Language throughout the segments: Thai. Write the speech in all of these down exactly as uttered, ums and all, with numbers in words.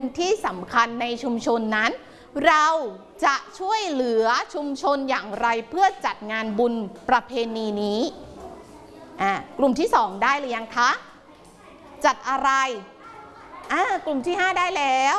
ที่สำคัญในชุมชนนั้น เราจะช่วยเหลือชุมชนอย่างไรเพื่อจัดงานบุญประเพณีนี้อ่ากลุ่มที่สองได้หรือยังคะจัดอะไรอ่ากลุ่มที่ห้าได้แล้ว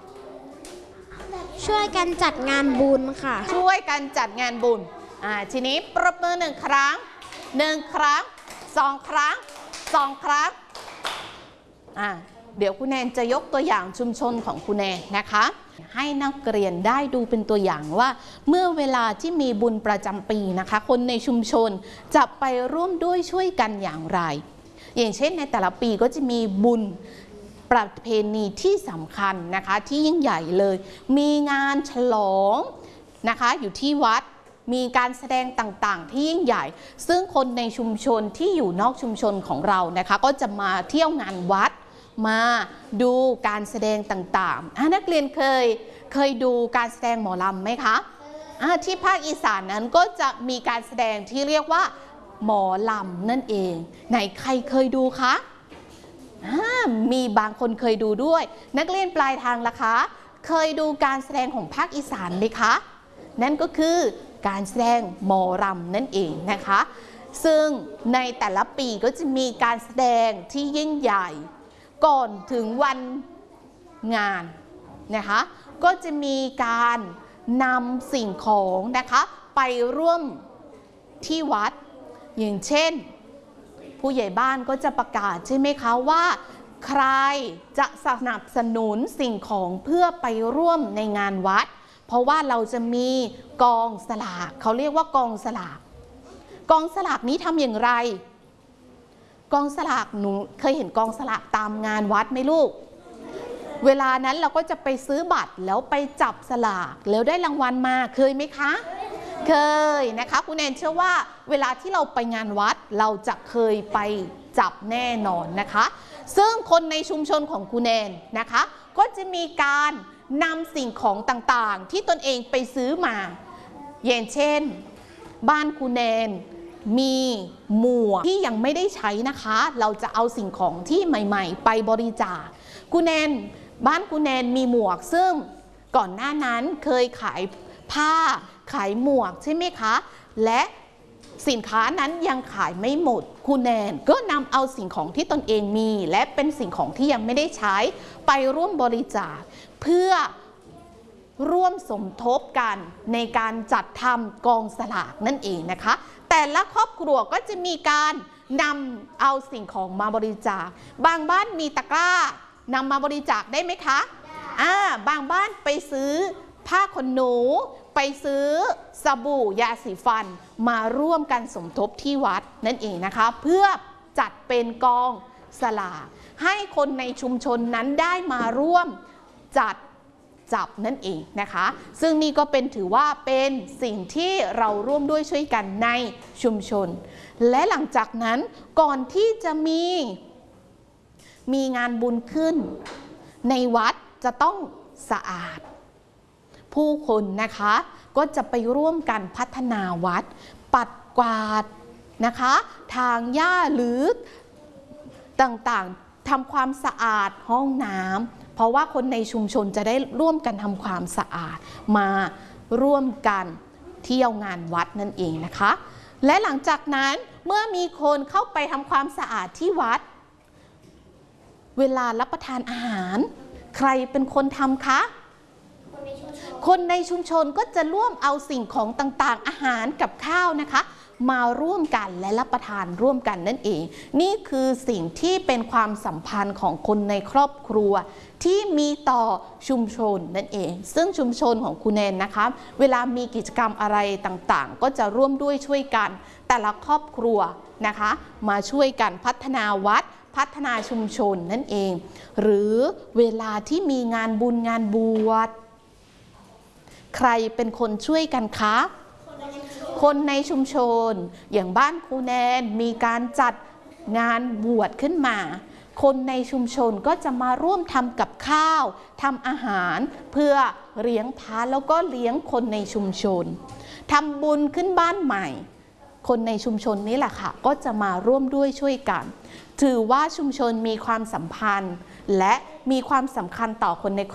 ช่วยกันจัดงานบุญค่ะช่วยกันจัดงานบุญอ่าทีนี้ปรบมือหนึ่งครั้งหนึ่งครั้งสองครั้งสองครั้งอ่าเดี๋ยวคุณแนนจะยกตัวอย่างชุมชนของคุณแนนนะคะให้นักเรียนได้ดูเป็นตัวอย่างว่าเมื่อเวลาที่มีบุญประจำปีนะคะคนในชุมชนจะไปร่วมด้วยช่วยกันอย่างไรอย่างเช่นในแต่ละปีก็จะมีบุญประเพณีที่สำคัญนะคะที่ยิ่งใหญ่เลยมีงานฉลองนะคะอยู่ที่วัดมีการแสดงต่างๆที่ยิ่งใหญ่ซึ่งคนในชุมชนที่อยู่นอกชุมชนของเรานะคะก็จะมาเที่ยวงานวัดมาดูการแสดงต่างๆนักเรียนเคยเคยดูการแสดงหมอลำไหมคะที่ภาคอีสานนั้นก็จะมีการแสดงที่เรียกว่าหมอลำนั่นเองไหนใครเคยดูคะมีบางคนเคยดูด้วยนักเรียนปลายทางล่ะคะเคยดูการแสดงของภาคอีสานไหมคะนั่นก็คือการแสดงหมอลำนั่นเองนะคะซึ่งในแต่ละปีก็จะมีการแสดงที่ยิ่งใหญ่ก่อนถึงวันงานนะคะก็จะมีการนำสิ่งของนะคะไปร่วมที่วัดอย่างเช่นผู้ใหญ่บ้านก็จะประกาศใช่ไหมคะว่าใครจะสนับสนุนสิ่งของเพื่อไปร่วมในงานวัดเพราะว่าเราจะมีกองสลากเขาเรียกว่ากองสลากกองสลากนี้ทำอย่างไรกองสลากหนูเคยเห็นกองสลากตามงานวัดไหมลูกเวลานั้นเราก็จะไปซื้อบัตรแล้วไปจับสลากแล้วได้รางวัลมาเคยไหมคะเคยนะคะคุณแนนเชื่อว่าเวลาที่เราไปงานวัดเราจะเคยไปจับแน่นอนนะคะซึ่งคนในชุมชนของคุณแนนนะคะก็จะมีการนำสิ่งของต่างๆที่ตนเองไปซื้อมาอย่างเช่นบ้านคุณแนนมีหมวกที่ยังไม่ได้ใช้นะคะเราจะเอาสิ่งของที่ใหม่ๆไปบริจาคคุณแนนบ้านคุณแนนมีหมวกซึ่งก่อนหน้านั้นเคยขายผ้าขายหมวกใช่ไหมคะและสินค้านั้นยังขายไม่หมดคุณแนนก็นำเอาสิ่งของที่ตนเองมีและเป็นสิ่งของที่ยังไม่ได้ใช้ไปร่วมบริจาคเพื่อร่วมสมทบกันในการจัดทำกองสลากนั่นเองนะคะแต่ละครอบครัวก็จะมีการนำเอาสิ่งของมาบริจาคบางบ้านมีตะกร้านำมาบริจาคได้ไหมคะอ่าบางบ้านไปซื้อผ้าขนหนูไปซื้อสบู่ยาสีฟันมาร่วมกันสมทบที่วัดนั่นเองนะคะเพื่อจัดเป็นกองสลากให้คนในชุมชนนั้นได้มาร่วมจัดจับนั่นเองนะคะซึ่งนี่ก็เป็นถือว่าเป็นสิ่งที่เราร่วมด้วยช่วยกันในชุมชนและหลังจากนั้นก่อนที่จะมีมีงานบุญขึ้นในวัดจะต้องสะอาดผู้คนนะคะก็จะไปร่วมกันพัฒนาวัดปัดกวาดนะคะทางหญ้าหรือต่างๆทำความสะอาดห้องน้ำเพราะว่าคนในชุมชนจะได้ร่วมกันทำความสะอาดมาร่วมกันเที่ยวงานวัดนั่นเองนะคะและหลังจากนั้นเมื่อมีคนเข้าไปทำความสะอาดที่วัดเวลารับประทานอาหารใครเป็นคนทำคะคนในชุมชนก็จะร่วมเอาสิ่งของต่างๆอาหารกับข้าวนะคะมาร่วมกันและรับประทานร่วมกันนั่นเองนี่คือสิ่งที่เป็นความสัมพันธ์ของคนในครอบครัวที่มีต่อชุมชนนั่นเองซึ่งชุมชนของคุณแนนนะคะเวลามีกิจกรรมอะไรต่างๆก็จะร่วมด้วยช่วยกันแต่ละครอบครัวนะคะมาช่วยกันพัฒนาวัดพัฒนาชุมชนนั่นเองหรือเวลาที่มีงานบุญงานบวชใครเป็นคนช่วยกันคะคนในชุมชนอย่างบ้านครูแนนมีการจัดงานบวชขึ้นมาคนในชุมชนก็จะมาร่วมทำกับข้าวทำอาหารเพื่อเลี้ยงพระแล้วก็เลี้ยงคนในชุมชนทำบุญขึ้นบ้านใหม่คนในชุมชนนี้แหละค่ะก็จะมาร่วมด้วยช่วยกันถือว่าชุมชนมีความสัมพันธ์และมีความสำคัญต่อคนใน